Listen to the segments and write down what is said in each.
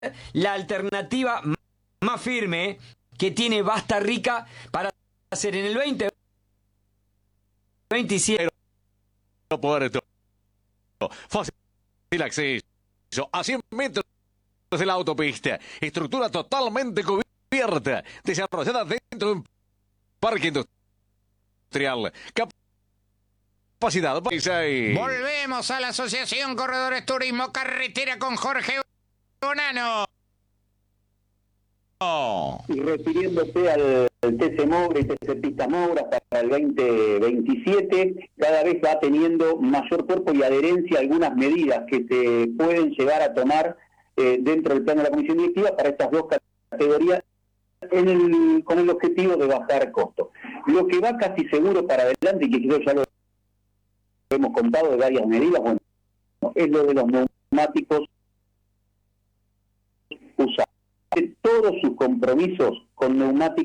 la alternativa más firme que tiene Basta Rica para hacer en el 2027. Puerto. Fácil acceso. A 100 metros de la autopista. Estructura totalmente cubierta. Desarrollada dentro de un parque industrial. Capacidad. Volvemos a la Asociación Corredores Turismo Carretera con Jorge Bonano. Y refiriéndose al TC Moura y TC Pista Moura para el 2027, cada vez va teniendo mayor cuerpo y adherencia a algunas medidas que se pueden llegar a tomar dentro del plano de la comisión directiva para estas dos categorías con el objetivo de bajar costos. Lo que va casi seguro para adelante, y que creo ya lo hemos contado de varias medidas, bueno, es lo de los neumáticos usados. Todos sus compromisos con neumáticos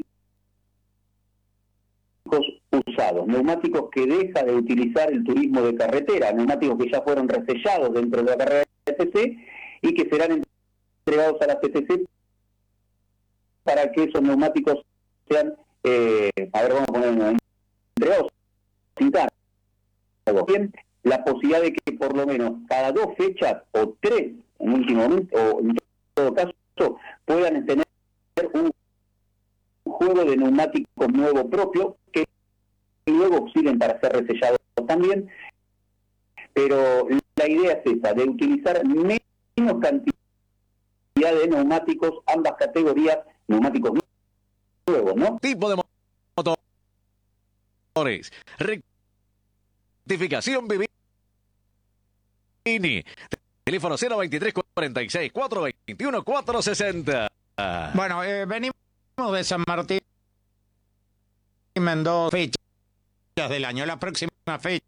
usados, neumáticos que deja de utilizar el turismo de carretera, neumáticos que ya fueron resellados dentro de la carrera de TC y que serán entregados a la CTC para que esos neumáticos sean, vamos a poner entregados sin cargo. Bien, la posibilidad de que por lo menos cada 2 fechas o 3 en último momento, o en todo caso, puedan tener un juego de neumáticos nuevo propio que luego sirven para ser resellados también, pero la idea es esa, de utilizar menos cantidad de neumáticos, ambas categorías, neumáticos nuevos, ¿no? Tipo de motores. Rectificación Vivini. Teléfono 023 46 421 460. Bueno, venimos de San Martín Mendoza, fechas del año. La próxima fecha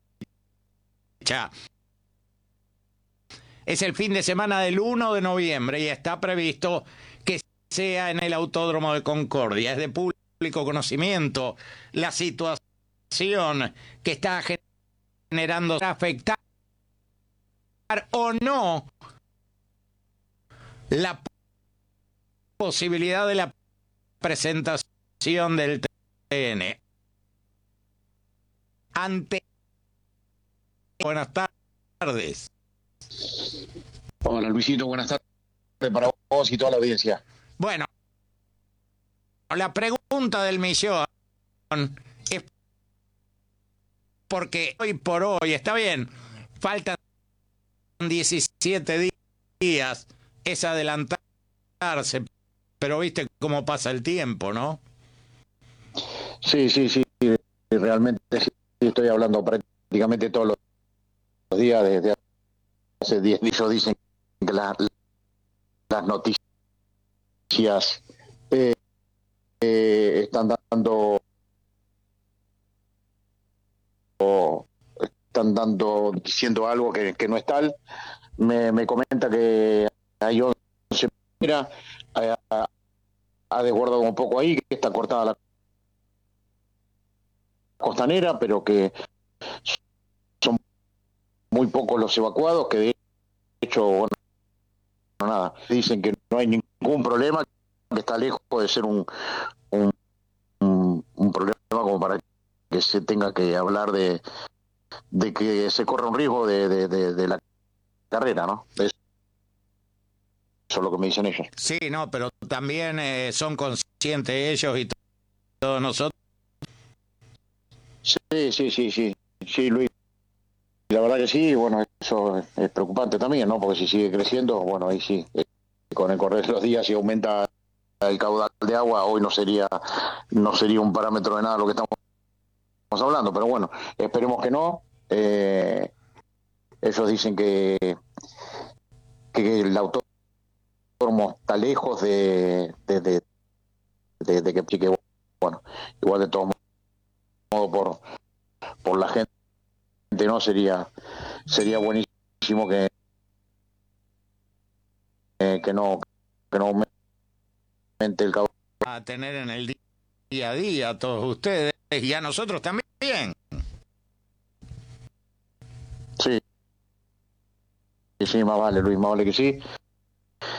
es el fin de semana del 1 de noviembre y está previsto que sea en el Autódromo de Concordia. Es de público conocimiento la situación que está generando afectar o no la posibilidad de la presentación del TN. Buenas tardes. Hola Luisito, buenas tardes para vos y toda la audiencia. Bueno, la pregunta del millón es porque hoy por hoy, está bien, faltan 17 días, es adelantarse, pero viste cómo pasa el tiempo, ¿no? Sí, realmente sí, estoy hablando prácticamente todos los días desde hace 10 días. Dicen que las noticias están diciendo algo que no es tal. Me comenta que hay 11 mira, ha desguardado un poco ahí, que está cortada la costanera, pero que son muy pocos los evacuados, que de hecho, bueno, nada, dicen que no hay ningún problema, que está lejos de ser un problema como para que se tenga que hablar de que se corre un riesgo de la carrera, ¿no? Eso es lo que me dicen ellos. Sí, no, pero también son conscientes ellos y todos nosotros. Sí, Luis. La verdad que sí, bueno, eso es preocupante también, ¿no? Porque si sigue creciendo, bueno, ahí sí, con el correr de los días, si aumenta el caudal de agua, hoy no sería un parámetro de nada lo que estamos hablando, pero bueno, esperemos que no. Ellos dicen que el autódromo está lejos de que bueno, igual de todos modos por la gente, no sería buenísimo que no aumente el caudal. A tener en el día a día a todos ustedes y a nosotros también. Sí, más vale, Luis, más vale que sí.